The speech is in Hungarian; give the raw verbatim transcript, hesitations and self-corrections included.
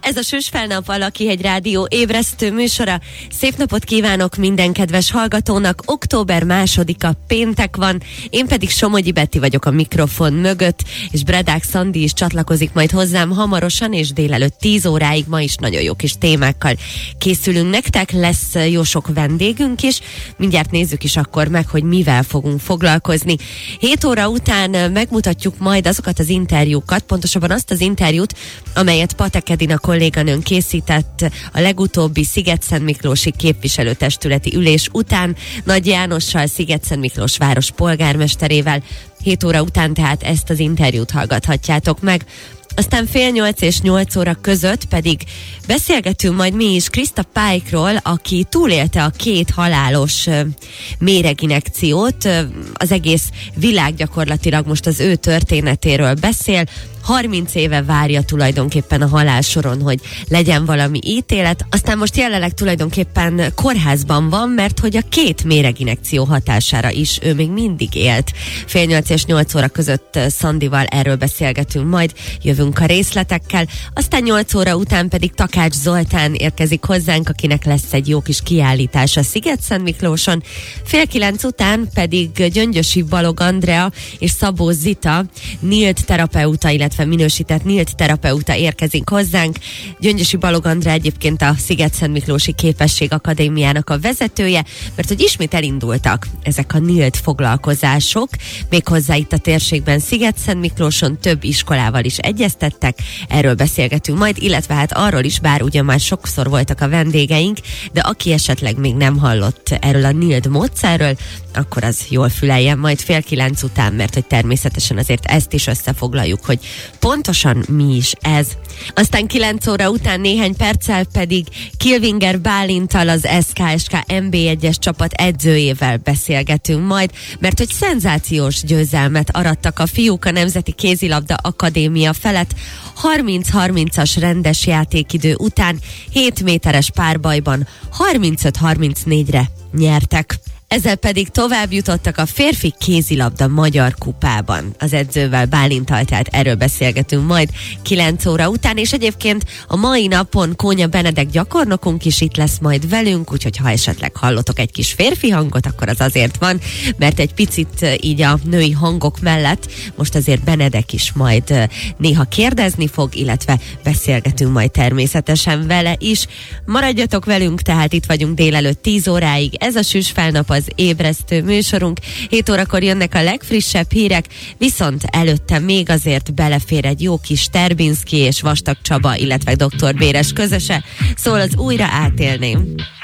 Ez a Süsfelnap a Lakihegy Rádió ébresztő műsora. Szép napot kívánok minden kedves hallgatónak. Október másodika péntek van, én pedig Somogyi Betti vagyok a mikrofon mögött, és Bredák Szandi is csatlakozik majd hozzám hamarosan, és délelőtt tíz óráig ma is nagyon jó kis témákkal készülünk nektek. Lesz jó sok vendégünk is, mindjárt nézzük is akkor meg, hogy mivel fogunk foglalkozni. hét óra után megmutatjuk majd azokat az interjúkat, pontosabban azt az interjút, amelyet Patek Edina kolléganőn készített a legutóbbi Szigetszentmiklósi képviselőtestületi ülés után Nagy Jánossal, Szigetszentmiklós város polgármesterével. hét óra után tehát ezt az interjút hallgathatjátok meg. Aztán fél nyolc és nyolc óra között pedig beszélgetünk majd mi is Krista Pike-ról, aki túlélte a két halálos uh, méreginjekciót. Uh, az egész világ gyakorlatilag most az ő történetéről beszél. harminc éve várja tulajdonképpen a halálsoron, hogy legyen valami ítélet. Aztán most jelenleg tulajdonképpen kórházban van, mert hogy a két méreginjekció hatására is ő még mindig élt. Fél nyolc és nyolc óra között Szandival erről beszélgetünk, majd jövünk a részletekkel. Aztán nyolc óra után pedig Takács Zoltán érkezik hozzánk, akinek lesz egy jó kis kiállítás a Szigetszentmiklóson. Fél kilenc után pedig Gyöngyösi Balog Andrea és Szabó Zita, nyílt terapeuta, illetve minősített nyílt terapeuta érkezik hozzánk. Gyöngyösi Balog Andrea egyébként a Szigetszentmiklósi Képesség Akadémiának a vezetője, mert hogy ismét elindultak ezek a nyílt foglalkozások, méghozzá itt a térségben Szigetszentmiklóson több iskolával is egyeztettek, erről beszélgetünk majd, illetve hát arról is, bár ugye már sokszor voltak a vendégeink, de aki esetleg még nem hallott erről a nyílt módszerről, akkor az jól füleljen majd fél kilenc után, mert hogy természetesen azért ezt is összefoglaljuk, hogy pontosan mi is ez. Aztán kilenc óra után néhány perccel pedig Kilvinger Bálinttal, az es ká es ká em bé egyes csapat edzőjével beszélgetünk majd, mert hogy szenzációs győzelmet arattak a fiúk a Nemzeti Kézilabda Akadémia felett. harminc harmincas rendes játékidő után hét méteres párbajban harmincöt harmincnégyre nyertek. Ezzel pedig tovább jutottak a férfi kézilabda magyar kupában az edzővel, Bálinttal, tehát erről beszélgetünk majd kilenc óra után, és egyébként a mai napon Kónya Benedek gyakornokunk is itt lesz majd velünk, úgyhogy ha esetleg hallotok egy kis férfi hangot, akkor az azért van, mert egy picit így a női hangok mellett most azért Benedek is majd néha kérdezni fog, illetve beszélgetünk majd természetesen vele is. Maradjatok velünk, tehát itt vagyunk délelőtt tíz óráig, ez a Süsfelnap, az ébresztő műsorunk. hét órakor jönnek a legfrissebb hírek, viszont előtte még azért belefér egy jó kis Terbinszky és Vastag Csaba, illetve doktor Béres közöse, szól az Újra átélném.